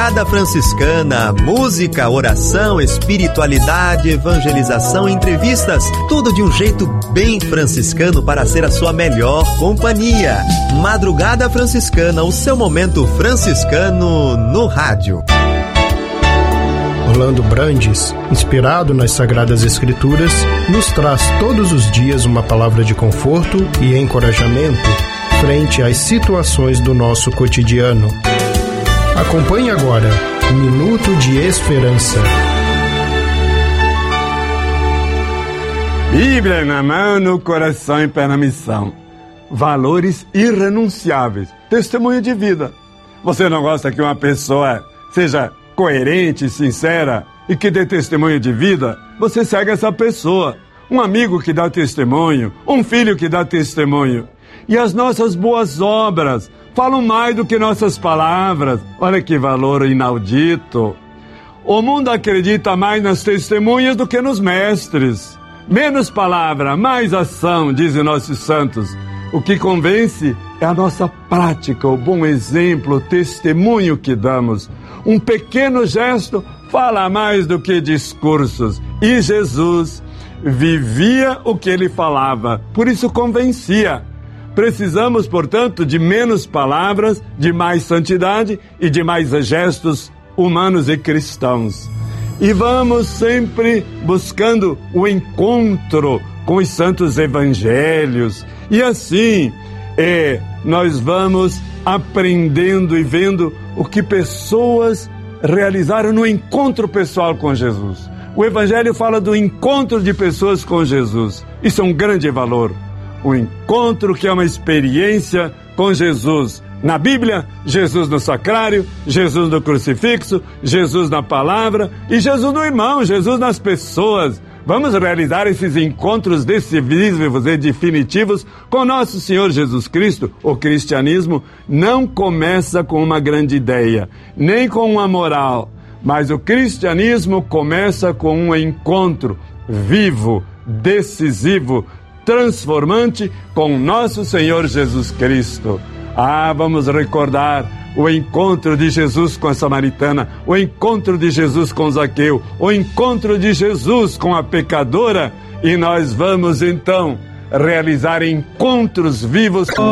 Madrugada Franciscana, música, oração, espiritualidade, evangelização, entrevistas, tudo de um jeito bem franciscano para ser a sua melhor companhia. Madrugada Franciscana, o seu momento franciscano no rádio. Orlando Brandes, inspirado nas Sagradas Escrituras, nos traz todos os dias uma palavra de conforto e encorajamento frente às situações do nosso cotidiano. Acompanhe agora Minuto de Esperança. Bíblia na mão, no coração e pé na missão. Valores irrenunciáveis. Testemunho de vida. Você não gosta que uma pessoa seja coerente, sincera e que dê testemunho de vida? Você segue essa pessoa. Um amigo que dá testemunho, um filho que dá testemunho. E as nossas boas obras falam mais do que nossas palavras. Olha que valor inaudito. O mundo acredita mais nas testemunhas do que nos mestres. Menos palavra, mais ação, dizem nossos santos. O que convence é a nossa prática, o bom exemplo, o testemunho que damos. Um pequeno gesto fala mais do que discursos. E Jesus vivia o que ele falava, por isso convencia. Precisamos, portanto, de menos palavras, de mais santidade e de mais gestos humanos e cristãos. E vamos sempre buscando o encontro com os santos evangelhos. E assim, nós vamos aprendendo e vendo o que pessoas realizaram no encontro pessoal com Jesus. O Evangelho fala do encontro de pessoas com Jesus. Isso é um grande valor. O encontro que é uma experiência com Jesus. Na Bíblia, Jesus no sacrário, Jesus no crucifixo, Jesus na palavra e Jesus no irmão, Jesus nas pessoas. Vamos realizar esses encontros decisivos e definitivos com nosso Senhor Jesus Cristo. O cristianismo não começa com uma grande ideia, nem com uma moral, mas o cristianismo começa com um encontro vivo, decisivo, transformante com nosso Senhor Jesus Cristo. Vamos recordar o encontro de Jesus com a samaritana, o encontro de Jesus com Zaqueu, o encontro de Jesus com a pecadora, e nós vamos então realizar encontros vivos com